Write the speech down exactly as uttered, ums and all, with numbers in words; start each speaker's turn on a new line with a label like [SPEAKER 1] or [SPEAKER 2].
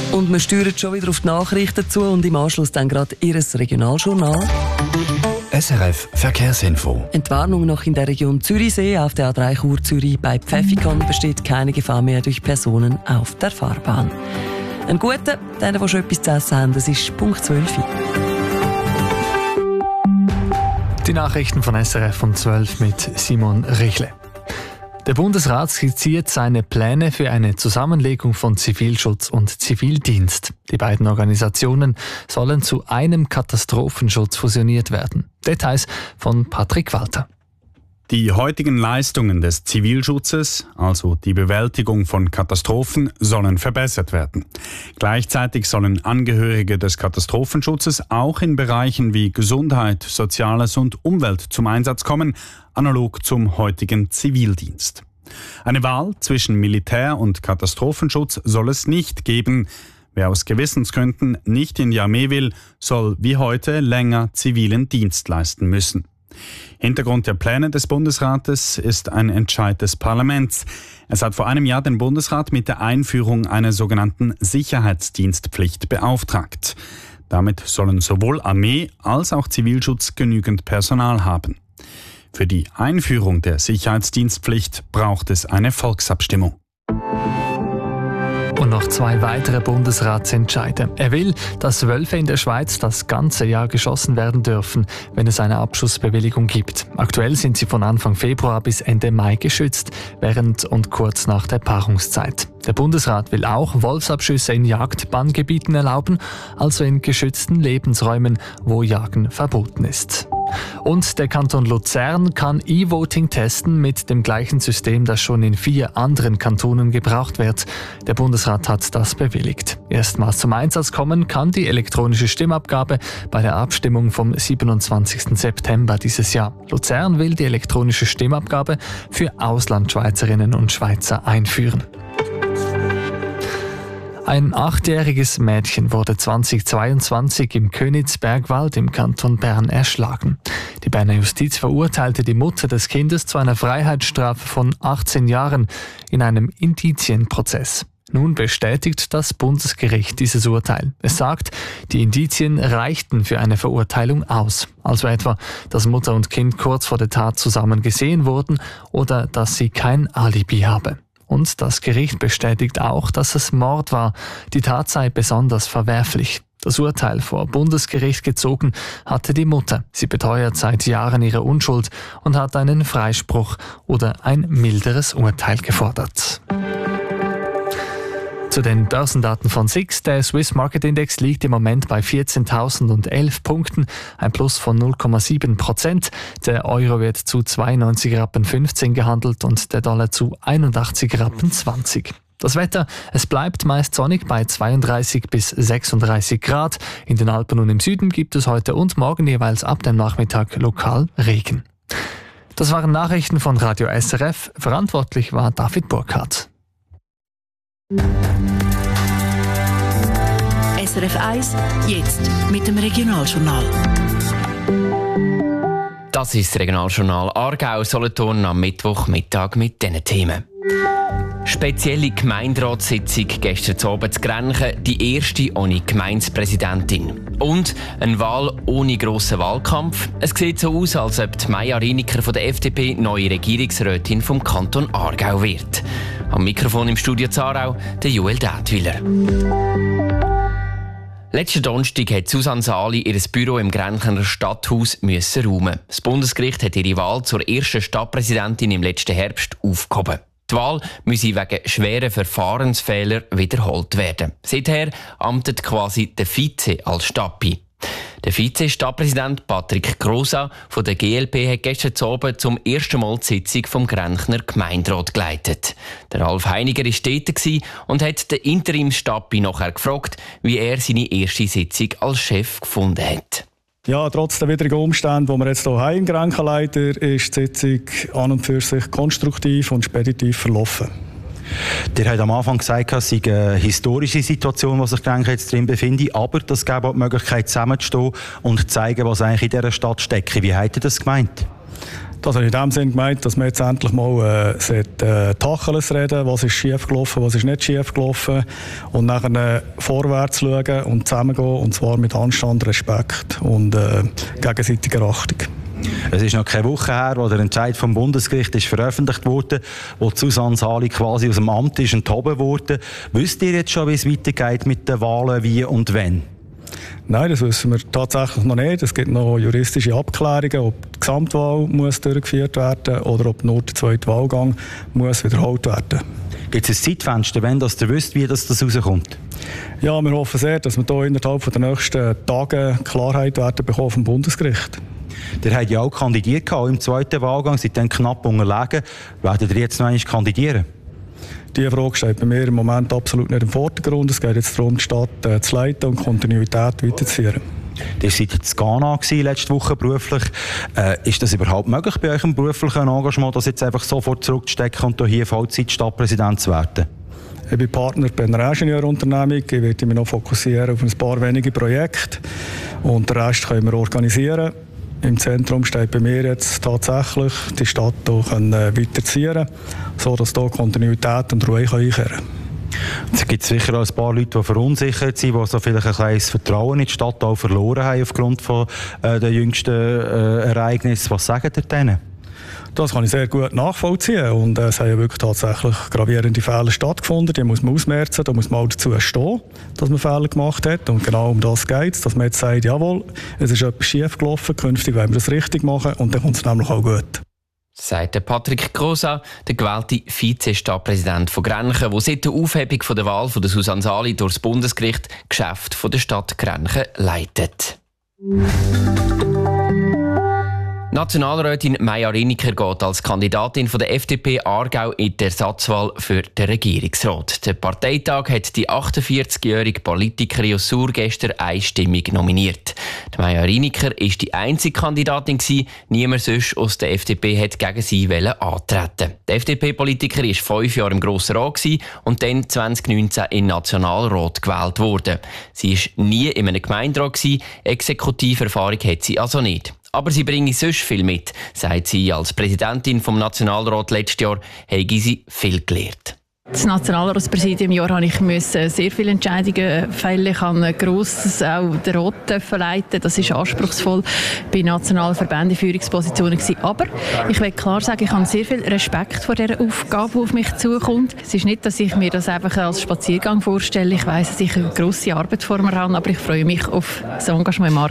[SPEAKER 1] Und wir steuern schon wieder auf die Nachrichten zu und im Anschluss dann gerade Ihr Regionaljournal.
[SPEAKER 2] S R F Verkehrsinfo.
[SPEAKER 1] Entwarnung noch in der Region Zürichsee. Auf der A drei Chur-Zürich bei Pfäffikon besteht keine Gefahr mehr durch Personen auf der Fahrbahn. Ein guter, denen, die schon etwas zu essen haben, das ist Punkt zwölf.
[SPEAKER 3] Die Nachrichten von S R F um zwölf mit Simon Richle. Der Bundesrat skizziert seine Pläne für eine Zusammenlegung von Zivilschutz und Zivildienst. Die beiden Organisationen sollen zu einem Katastrophenschutz fusioniert werden. Details von Patrick Walter.
[SPEAKER 4] Die heutigen Leistungen des Zivilschutzes, also die Bewältigung von Katastrophen, sollen verbessert werden. Gleichzeitig sollen Angehörige des Katastrophenschutzes auch in Bereichen wie Gesundheit, Soziales und Umwelt zum Einsatz kommen, analog zum heutigen Zivildienst. Eine Wahl zwischen Militär und Katastrophenschutz soll es nicht geben. Wer aus Gewissensgründen nicht in die Armee will, soll wie heute länger zivilen Dienst leisten müssen. Hintergrund der Pläne des Bundesrates ist ein Entscheid des Parlaments. Es hat vor einem Jahr den Bundesrat mit der Einführung einer sogenannten Sicherheitsdienstpflicht beauftragt. Damit sollen sowohl Armee als auch Zivilschutz genügend Personal haben. Für die Einführung der Sicherheitsdienstpflicht braucht es eine Volksabstimmung.
[SPEAKER 3] Und noch zwei weitere Bundesratsentscheide. Er will, dass Wölfe in der Schweiz das ganze Jahr geschossen werden dürfen, wenn es eine Abschussbewilligung gibt. Aktuell sind sie von Anfang Februar bis Ende Mai geschützt, während und kurz nach der Paarungszeit. Der Bundesrat will auch Wolfsabschüsse in Jagdbanngebieten erlauben, also in geschützten Lebensräumen, wo Jagen verboten ist. Und der Kanton Luzern kann E-Voting testen mit dem gleichen System, das schon in vier anderen Kantonen gebraucht wird. Der Bundesrat hat das bewilligt. Erstmals zum Einsatz kommen kann die elektronische Stimmabgabe bei der Abstimmung vom siebenundzwanzigsten September dieses Jahr. Luzern will die elektronische Stimmabgabe für Auslandschweizerinnen und Schweizer einführen. Ein achtjähriges Mädchen wurde zweitausendzweiundzwanzig im Königsbergwald im Kanton Bern erschlagen. Die Berner Justiz verurteilte die Mutter des Kindes zu einer Freiheitsstrafe von achtzehn Jahren in einem Indizienprozess. Nun bestätigt das Bundesgericht dieses Urteil. Es sagt, die Indizien reichten für eine Verurteilung aus. Also etwa, dass Mutter und Kind kurz vor der Tat zusammen gesehen wurden oder dass sie kein Alibi habe. Und das Gericht bestätigt auch, dass es Mord war. Die Tat sei besonders verwerflich. Das Urteil vor Bundesgericht gezogen hatte die Mutter. Sie beteuert seit Jahren ihre Unschuld und hat einen Freispruch oder ein milderes Urteil gefordert. Zu den Börsendaten von S I X. Der Swiss Market Index liegt im Moment bei vierzehntausendundelf Punkten, ein Plus von null Komma sieben Prozent. Der Euro wird zu zweiundneunzig Rappen fünfzehn gehandelt und der Dollar zu einundachtzig Rappen zwanzig. Das Wetter, es bleibt meist sonnig bei zweiunddreißig bis sechsunddreißig Grad. In den Alpen und im Süden gibt es heute und morgen jeweils ab dem Nachmittag lokal Regen. Das waren Nachrichten von Radio S R F. Verantwortlich war David Burkhardt.
[SPEAKER 5] S R F eins, jetzt mit dem Regionaljournal.
[SPEAKER 6] Das ist das Regionaljournal Aargau-Solothurn am Mittwochmittag mit diesen Themen. Spezielle Gemeinderatssitzung gestern Abend zu Grenchen, die erste ohne Gemeindepräsidentin. Und eine Wahl ohne grossen Wahlkampf. Es sieht so aus, als ob die Maja Rieniker von der F D P neue Regierungsrätin vom Kanton Aargau wird. Am Mikrofon im Studio Zarau, der Joel Dätwiler. Letzten Donnerstag hat Susanne Sali ihr Büro im Grenchener Stadthaus müssen räumen. Das Bundesgericht hat ihre Wahl zur ersten Stadtpräsidentin im letzten Herbst aufgehoben. Die Wahl müsse wegen schweren Verfahrensfehlern wiederholt werden. Seither amtet quasi der Vize als Stadtpi. Der Vize-Stadtpräsident Patrick Grosa von der G L P hat gestern Abend zum ersten Mal die Sitzung vom Grenchner Gemeinderat geleitet. Der Ralf Heiniger war dort und hat den Interim-Stadtpi nachher gefragt, wie er seine erste Sitzung als Chef gefunden hat.
[SPEAKER 7] Ja, trotz der widrigen Umstände, die wir jetzt hier haben im Grenchen leiten, ist die Sitzung an und für sich konstruktiv und speditiv verlaufen.
[SPEAKER 8] Ihr habt am Anfang gesagt, es sei eine historische Situation, in der sich Grenchen jetzt drin befindet, aber das gäbe auch die Möglichkeit, zusammenzustehen und zu zeigen, was eigentlich in dieser Stadt steckt. Wie habt ihr das gemeint?
[SPEAKER 7] Das habe ich in dem Sinne gemeint, dass wir jetzt endlich mal äh, äh, Tacheles reden, was ist schief gelaufen, was ist nicht schief gelaufen und nachher äh, vorwärts schauen und zusammengehen, und zwar mit Anstand, Respekt und äh, gegenseitiger Achtung.
[SPEAKER 8] Es ist noch keine Woche her, wo der Entscheid vom Bundesgericht ist veröffentlicht wurde, wo Susanne Sali quasi aus dem Amt ist enthoben wurde. Wisst ihr jetzt schon, wie es weitergeht mit den Wahlen, wie und wann?
[SPEAKER 7] Nein, das wissen wir tatsächlich noch nicht. Es gibt noch juristische Abklärungen, ob die Gesamtwahl muss durchgeführt werden oder ob nur der zweite Wahlgang muss wiederholt werden.
[SPEAKER 8] Gibt es ein Zeitfenster, wenn das ihr wisst, wie das, das rauskommt?
[SPEAKER 7] Ja, wir hoffen sehr, dass wir hier innerhalb der nächsten Tage Klarheit werden bekommen vom Bundesgericht.
[SPEAKER 8] Ihr habt ja auch kandidiert im zweiten Wahlgang, seid dann knapp unterlegen. Werdet ihr jetzt noch einmal kandidieren?
[SPEAKER 7] Diese Frage steht bei mir im Moment absolut nicht im Vordergrund. Es geht jetzt darum, die Stadt äh, zu leiten und Kontinuität weiterzuführen.
[SPEAKER 8] Ihr seid in Ghana letzte Woche beruflich. Äh, ist das überhaupt möglich bei eurem beruflichen Engagement, das jetzt einfach sofort zurückzustecken und hier Vollzeit Stadtpräsident zu werden?
[SPEAKER 7] Ich bin Partner bei einer Ingenieurunternehmung. Ich werde mich noch fokussieren auf ein paar wenige Projekte und den Rest können wir organisieren. Im Zentrum steht bei mir jetzt tatsächlich, die Stadt hier können, äh, weiterziehen, sodass hier Kontinuität und Ruhe einkehren kann.
[SPEAKER 8] Es gibt sicher auch ein paar Leute, die verunsichert sind, die so vielleicht ein kleines Vertrauen in die Stadt auch verloren haben aufgrund von, äh, der jüngsten äh, Ereignisse. Was sagt ihr denen?
[SPEAKER 7] Das kann ich sehr gut nachvollziehen. Und äh, es haben ja wirklich tatsächlich gravierende Fehler stattgefunden. Die muss man ausmerzen, da muss man auch dazu stehen, dass man Fehler gemacht hat. Und genau um das geht es, dass man jetzt sagt, jawohl, es ist etwas schief gelaufen, künftig wollen wir das richtig machen und dann kommt es nämlich auch gut.
[SPEAKER 6] Sagt Patrick Grosa, der gewählte Vize-Stadtpräsident von Grenchen, der seit der Aufhebung von der Wahl von der Susanne Sali durch das Bundesgericht Geschäft von der Stadt Grenchen leitet. Nationalrätin Maja Riniker geht als Kandidatin von der F D P Aargau in die Ersatzwahl für den Regierungsrat. Der Parteitag hat die achtundvierzigjährige Politikerin aus Sur gestern einstimmig nominiert. Die Maja Riniker war die einzige Kandidatin, niemand sonst aus der F D P hat gegen sie antreten. Die F D P-Politikerin war fünf Jahre im Grossen Rat und dann zwanzig neunzehn in den Nationalrat gewählt worden. Sie war nie in einem Gemeinderat, Exekutiverfahrung hat sie also nicht. Aber sie bringe sonst viel mit, sagt sie. Als Präsidentin vom Nationalrat letztes Jahr habe sie viel gelernt.
[SPEAKER 9] Das Nationalratspräsidium Jahr habe ich sehr viele Entscheidungen fällen. Ich habe ein grosses auch den Rat leiten. Das ist anspruchsvoll bei nationalen Verbänden Führungspositionen gewesen. Aber ich will klar sagen, ich habe sehr viel Respekt vor dieser Aufgabe, die auf mich zukommt. Es ist nicht, dass ich mir das einfach als Spaziergang vorstelle. Ich weiss, dass ich eine grosse Arbeit vor mir habe, aber ich freue mich auf das Engagement im Aargau.